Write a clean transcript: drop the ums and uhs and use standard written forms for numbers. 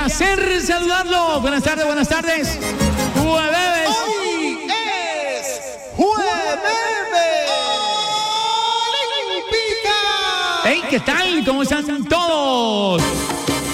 placer saludarlo. Buenas tardes, buenas tardes. Jueves. Hoy es Jueves Olímpica. Hey, ¿qué tal? ¿Cómo están todos?